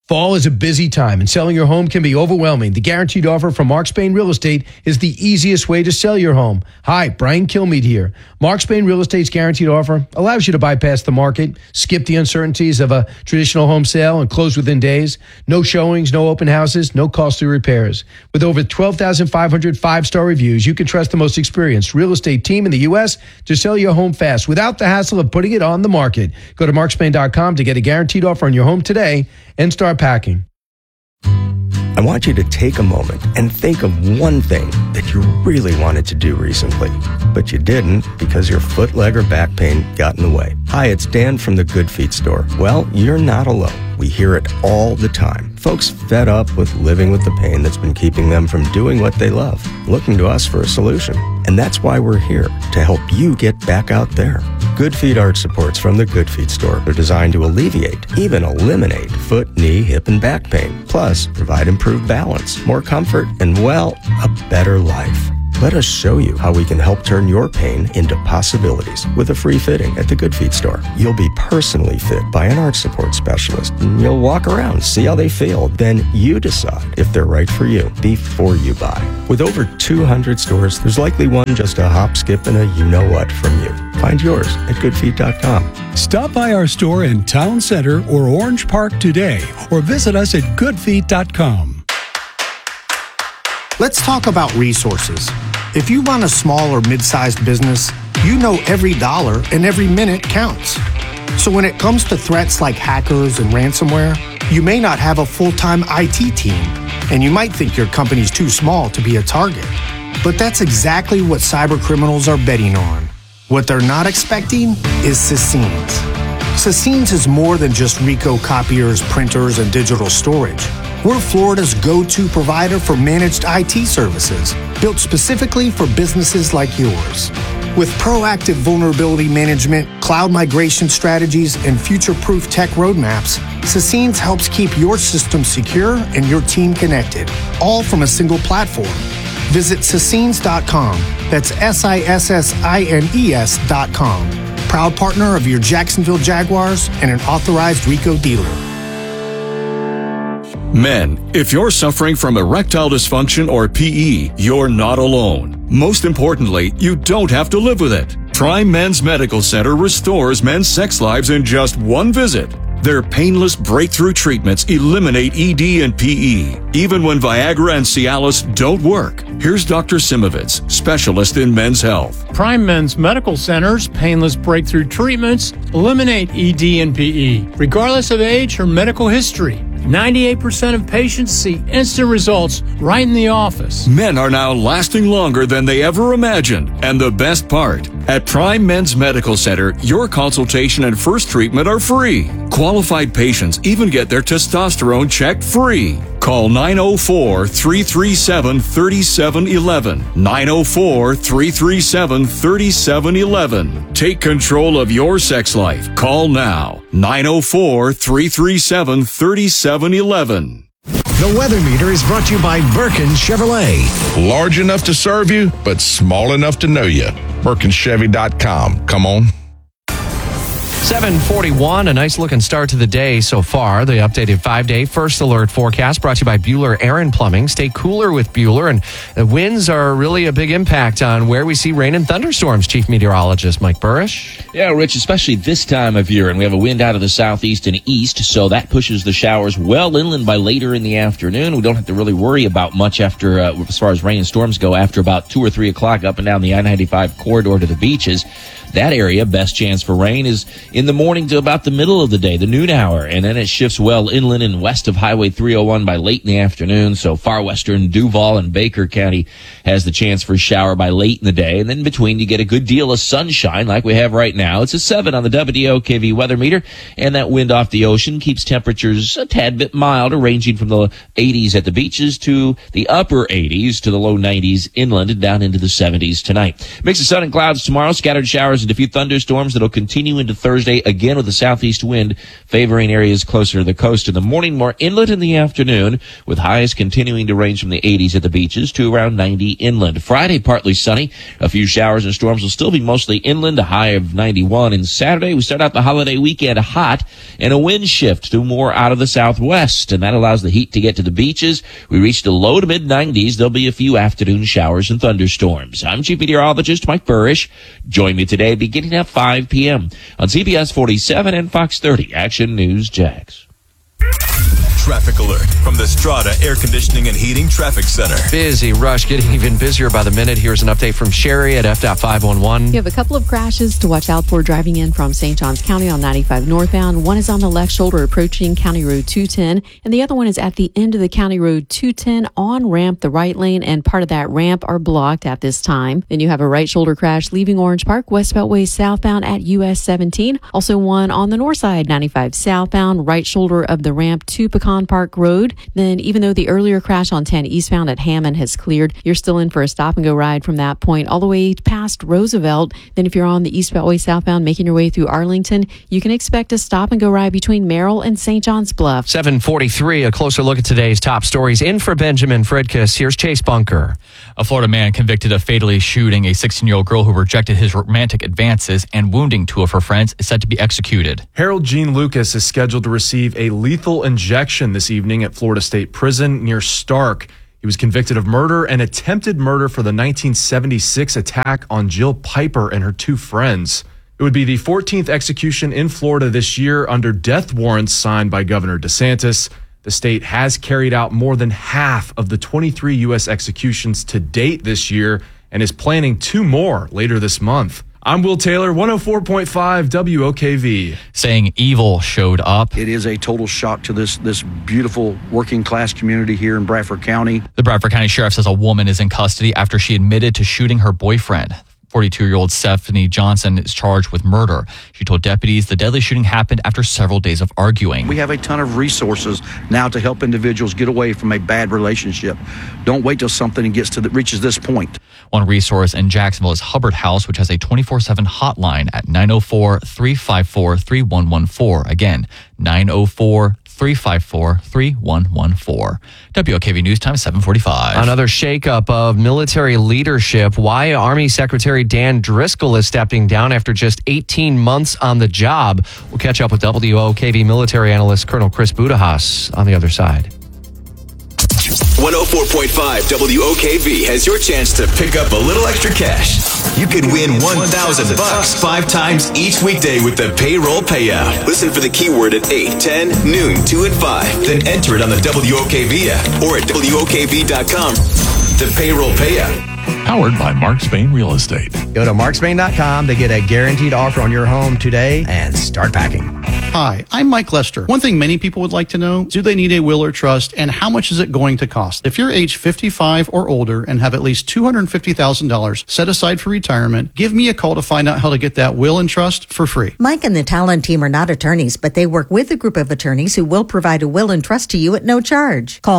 Fall is a busy time and selling your home can be overwhelming. The guaranteed offer from Mark Spain Real Estate is the easiest way to sell your home. Hi, Brian Kilmeade here. Mark Spain Real Estate's guaranteed offer allows you to bypass the market, skip the uncertainties of a traditional home sale and close within days. No showings, no open houses, no costly repairs. With over 12,500 five-star reviews, you can trust the most experienced real estate team in the U.S. to sell your home fast without the hassle of putting it on the market. Go to markspain.com to get a guaranteed offer on your home today and start packing. I want you to take a moment and think of one thing that you really wanted to do recently, but you didn't because your foot, leg, or back pain got in the way. Hi, it's Dan from the Good Feet store. Well, you're not alone. We hear it all the time. Folks fed up with living with the pain that's been keeping them from doing what they love, looking to us for a solution. And that's why we're here, to help you get back out there. Good Feet arch supports from the Good Feet store are designed to alleviate, even eliminate, foot, knee, hip, and back pain. Plus, provide improved balance, more comfort, and, well, a better life. Let us show you how we can help turn your pain into possibilities with a free fitting at the Good Feet store. You'll be personally fit by an arch support specialist. You'll walk around, see how they feel. Then you decide if they're right for you before you buy. With over 200 stores, there's likely one just a hop, skip, and a you-know-what from you. Find yours at goodfeet.com. Stop by our store in Town Center or Orange Park today, or visit us at goodfeet.com. Let's talk about resources. If you run a small or mid-sized business, you know every dollar and every minute counts. So when it comes to threats like hackers and ransomware, you may not have a full-time IT team, and you might think your company's too small to be a target. But that's exactly what cyber criminals are betting on. What they're not expecting is Sassines. Sassines is more than just Ricoh copiers, printers, and digital storage. We're Florida's go-to provider for managed IT services, built specifically for businesses like yours. With proactive vulnerability management, cloud migration strategies, and future-proof tech roadmaps, Sassines helps keep your system secure and your team connected, all from a single platform. Visit Sassines.com. That's SISSINES.com. Proud partner of your Jacksonville Jaguars and an authorized Ricoh dealer. Men, if you're suffering from erectile dysfunction or PE, you're not alone. Most importantly, you don't have to live with it. Prime Men's Medical Center restores men's sex lives in just one visit. Their painless breakthrough treatments eliminate ED and PE, even when Viagra and Cialis don't work. Here's Dr. Simovitz, specialist in men's health. Prime Men's Medical Center's painless breakthrough treatments eliminate ED and PE, regardless of age or medical history. 98% of patients see instant results right in the office. Men are now lasting longer than they ever imagined. And the best part, at Prime Men's Medical Center, your consultation and first treatment are free. Qualified patients even get their testosterone checked free. Call 904-337-3711. 904-337-3711. Take control of your sex life. Call now. 904-337-3711. The Weather Meter is brought to you by Birkin Chevrolet. Large enough to serve you, but small enough to know you. BirkinChevy.com. Come on. 7:41, a nice looking start to the day so far. The updated 5-day first alert forecast brought to you by Bueller Aaron Plumbing. Stay cooler with Bueller, and the winds are really a big impact on where we see rain and thunderstorms. Chief Meteorologist Mike Burrish. Yeah, Rich, especially this time of year, and we have a wind out of the southeast and east, so that pushes the showers well inland by later in the afternoon. We don't have to really worry about much after, as far as rain and storms go, after about 2 or 3 o'clock up and down the I-95 corridor to the beaches. That area, best chance for rain is in the morning to about the middle of the day, the noon hour, and then it shifts well inland and west of Highway 301 by late in the afternoon. So far western Duval and Baker County has the chance for a shower by late in the day, and then in between you get a good deal of sunshine like we have right now. It's a 7 on the WOKV weather meter, and that wind off the ocean keeps temperatures a tad bit milder, ranging from the 80s at the beaches to the upper 80s to the low 90s inland and down into the 70s tonight. Mix of sun and clouds tomorrow, scattered showers and a few thunderstorms that'll continue into Thursday. Thursday, again with a southeast wind favoring areas closer to the coast. In the morning, more inland in the afternoon, with highs continuing to range from the 80s at the beaches to around 90 inland. Friday, partly sunny. A few showers and storms will still be mostly inland, a high of 91. And Saturday, we start out the holiday weekend hot and a wind shift to more out of the southwest, and that allows the heat to get to the beaches. We reach the low to mid-90s. There'll be a few afternoon showers and thunderstorms. I'm Chief Meteorologist Mike Burrish. Join me today beginning at 5 p.m. on CBS 47 and Fox 30 Action News Jax. Traffic alert from the Strata Air Conditioning and Heating Traffic Center. Busy rush, getting even busier by the minute. Here's an update from Sherry at F.511. You have a couple of crashes to watch out for driving in from St. Johns County on 95 northbound. One is on the left shoulder approaching County Road 210, and the other one is at the end of the County Road 210 on ramp. The right lane and part of that ramp are blocked at this time. Then you have a right shoulder crash leaving Orange Park, West Beltway southbound at US 17. Also one on the north side, 95 southbound, right shoulder of the ramp to Pecan Park Road. Then even though the earlier crash on 10 eastbound at Hammond has cleared, you're still in for a stop and go ride from that point all the way past Roosevelt. Then if you're on the East Beltway southbound making your way through Arlington, you can expect a stop and go ride between Merrill and St. John's Bluff. 7:43, a closer look at today's top stories. In for Benjamin Fredkiss, here's Chase Bunker. A Florida man convicted of fatally shooting a 16-year-old girl who rejected his romantic advances and wounding two of her friends is set to be executed. Harold Gene Lucas is scheduled to receive a lethal injection this evening at Florida State Prison near Stark. He was convicted of murder and attempted murder for the 1976 attack on Jill Piper and her two friends. It would be the 14th execution in Florida this year under death warrants signed by Governor DeSantis. The state has carried out more than half of the 23 U.S. executions to date this year and is planning 2 more later this month. I'm Will Taylor, 104.5 WOKV. Saying evil showed up. It is a total shock to this beautiful working class community here in Bradford County. The Bradford County Sheriff says a woman is in custody after she admitted to shooting her boyfriend. 42-year-old Stephanie Johnson is charged with murder. She told deputies the deadly shooting happened after several days of arguing. We have a ton of resources now to help individuals get away from a bad relationship. Don't wait till something reaches this point. One resource in Jacksonville is Hubbard House, which has a 24/7 hotline at 904-354-3114. Again, 904-354-3114. WOKV News Time, 7:45. Another shakeup of military leadership. Why Army Secretary Dan Driscoll is stepping down after just 18 months on the job. We'll catch up with WOKV military analyst Colonel Chris Budahas on the other side. 104.5 WOKV has your chance to pick up a little extra cash. You could win $1,000 5 times each weekday with the payroll payout. Listen for the keyword at 8, 10, noon, 2, and 5. Then enter it on the WOKV app or at WOKV.com. The payroll payout. Powered by Mark Spain Real Estate. Go to markspain.com to get a guaranteed offer on your home today and start packing. Hi, I'm Mike Lester. One thing many people would like to know, do they need a will or trust, and how much is it going to cost? If you're age 55 or older and have at least $250,000 set aside for retirement, give me a call to find out how to get that will and trust for free. Mike and the Talon team are not attorneys, but they work with a group of attorneys who will provide a will and trust to you at no charge. Call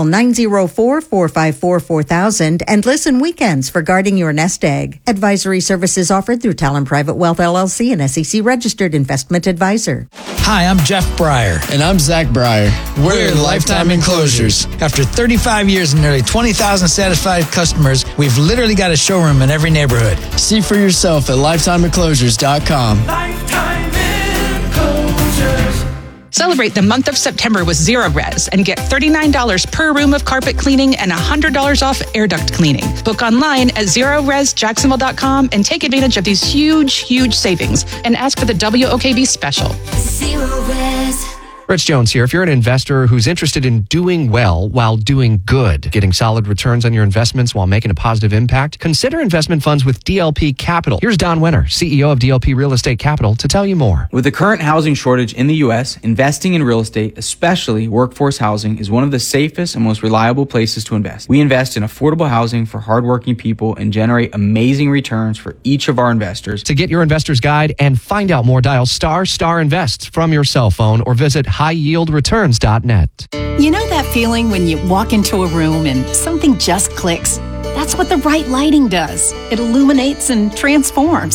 904-454-4000 and listen weekends for guarding your nest egg. Advisory services offered through Talon Private Wealth LLC, an SEC registered investment advisor. Hi, I'm Jeff Breyer. And I'm Zach Breyer. We're Lifetime Enclosures. After 35 years and nearly 20,000 satisfied customers, we've literally got a showroom in every neighborhood. See for yourself at lifetimeenclosures.com. Lifetime Enclosures. Celebrate the month of September with Zero Res and get $39 per room of carpet cleaning and $100 off air duct cleaning. Book online at ZeroResJacksonville.com and take advantage of these huge savings and ask for the WOKV special. Zero Res. Rich Jones here. If you're an investor who's interested in doing well while doing good, getting solid returns on your investments while making a positive impact, consider investment funds with DLP Capital. Here's Don Wenner, CEO of DLP Real Estate Capital, to tell you more. With the current housing shortage in the U.S., investing in real estate, especially workforce housing, is one of the safest and most reliable places to invest. We invest in affordable housing for hardworking people and generate amazing returns for each of our investors. To get your investor's guide and find out more, dial ** Invest from your cell phone or visit highyieldreturns.net. You know that feeling when you walk into a room and something just clicks? That's what the right lighting does. It illuminates and transforms.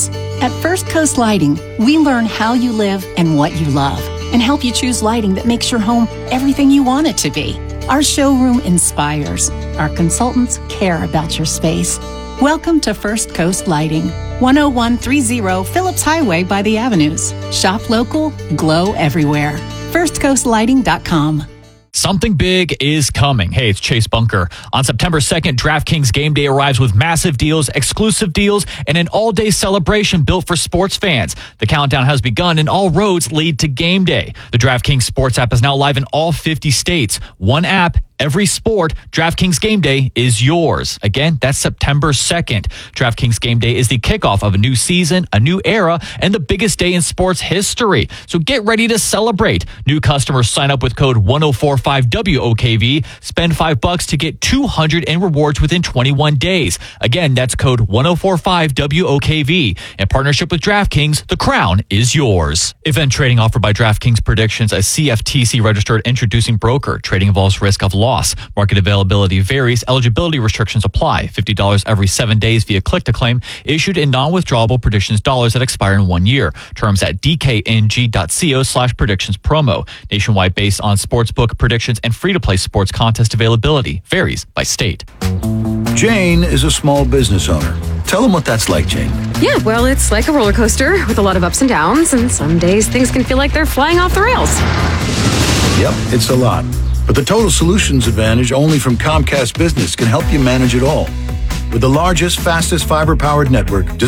At First Coast Lighting, we learn how you live and what you love, and help you choose lighting that makes your home everything you want it to be. Our showroom inspires. Our consultants care about your space. Welcome to First Coast Lighting, 10130 Phillips Highway by the Avenues. Shop local, glow everywhere. FirstCoastLighting.com. Something big is coming. Hey, it's Chase Bunker. On September 2nd, DraftKings Game Day arrives with massive deals, exclusive deals, and an all-day celebration built for sports fans. The countdown has begun, and all roads lead to Game Day. The DraftKings Sports app is now live in all 50 states. One app, every sport. DraftKings Game Day is yours. Again, that's September 2nd. DraftKings Game Day is the kickoff of a new season, a new era, and the biggest day in sports history. So get ready to celebrate. New customers sign up with code 1045WOKV. Spend $5 to get $200 in rewards within 21 days. Again, that's code 1045WOKV. In partnership with DraftKings, the crown is yours. Event trading offered by DraftKings Predictions, a CFTC registered introducing broker. Trading involves risk of loss. Market availability varies. Eligibility restrictions apply. $50 every 7 days via click-to-claim. Issued in non-withdrawable predictions dollars that expire in 1 year. Terms at dkng.co/predictions promo. Nationwide based on sportsbook predictions and free-to-play sports contest availability. Varies by state. Jane is a small business owner. Tell them what that's like, Jane. Yeah, well, it's like a roller coaster with a lot of ups and downs, and some days things can feel like they're flying off the rails. Yep, it's a lot. But the Total Solutions Advantage only from Comcast Business can help you manage it all. With the largest, fastest fiber-powered network